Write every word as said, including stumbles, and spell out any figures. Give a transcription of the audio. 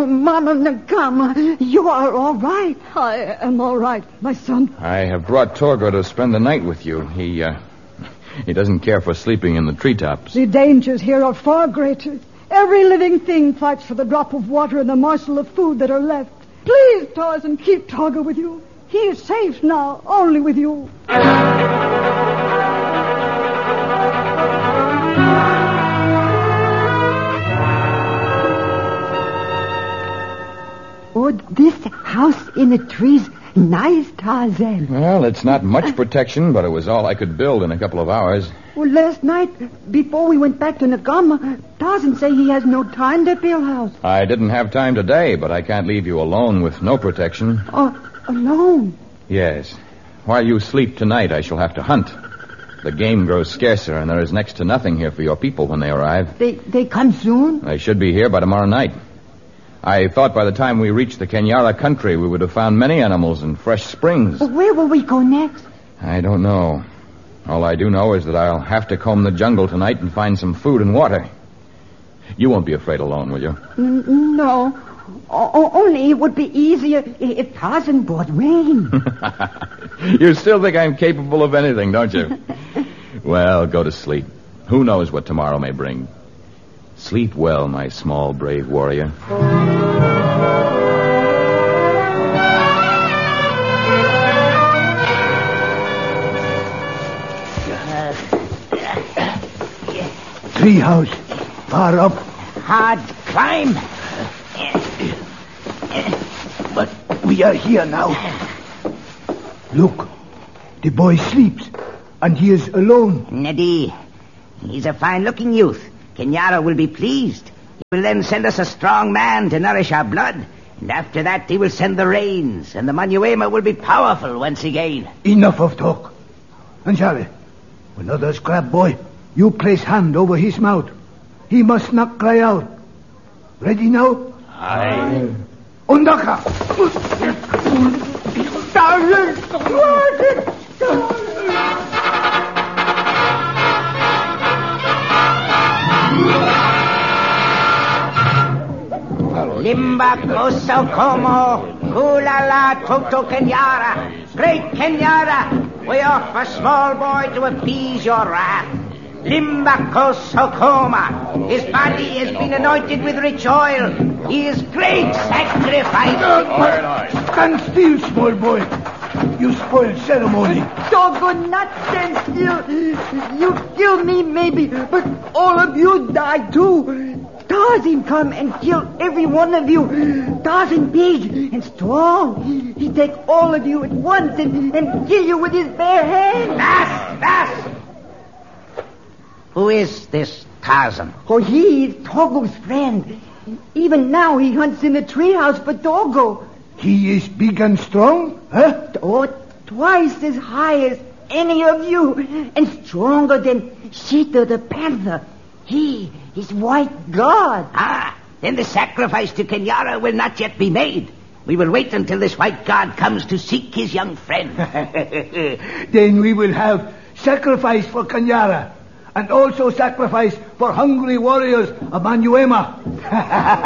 Mama Nakama, you are all right. I am all right, my son. I have brought Torgo to spend the night with you. He, uh, he doesn't care for sleeping in the treetops. The dangers here are far greater. Every living thing fights for the drop of water and the morsel of food that are left. Please, Tarzan, keep Torgo with you. He is safe now, only with you. Oh, this house in the trees, nice, Tarzan. Well, it's not much protection, but it was all I could build in a couple of hours. Well, last night, before we went back to Nakama, Tarzan said he has no time to build house. I didn't have time today, but I can't leave you alone with no protection. Oh, alone? Yes. While you sleep tonight, I shall have to hunt. The game grows scarcer, and there is next to nothing here for your people when they arrive. They they come soon? They should be here by tomorrow night. I thought by the time we reached the Kenyara country, we would have found many animals and fresh springs. Well, where will we go next? I don't know. All I do know is that I'll have to comb the jungle tonight and find some food and water. You won't be afraid alone, will you? N- no. O- only it would be easier if Tarzan brought rain. You still think I'm capable of anything, don't you? Well, go to sleep. Who knows what tomorrow may bring. Sleep well, my small, brave warrior. Treehouse, far up. Hard climb. But we are here now. Look, the boy sleeps, and he is alone. Neddy, he's a fine-looking youth. Kenyara will be pleased. He will then send us a strong man to nourish our blood. And after that, he will send the rains, and the Manyuema will be powerful once again. Enough of talk. Anjale, when others grab boy, you place hand over his mouth. He must not cry out. Ready now? Aye. Undaka! Limba koso como, kulala toto Kenyara. Great Kenyara, we offer small boy to appease your wrath. Limba koso koma. His body has been anointed with rich oil. He is great sacrifice. Stand still, small boy. You spoil ceremony. Doggone nonsense, you. You kill me, maybe, but all of you die too. Tarzan come and kill every one of you. Tarzan big and strong. He take all of you at once and, and kill you with his bare hands. That's, that's. Who is this Tarzan? Oh, he is Togo's friend. Even now he hunts in the treehouse for Togo. He is big and strong, huh? Oh, twice as high as any of you, and stronger than Shita the panther. He is white god. Ah, then the sacrifice to Kenyara will not yet be made. We will wait until this white god comes to seek his young friend. Then we will have sacrifice for Kenyara, and also sacrifice for hungry warriors of Manyuema.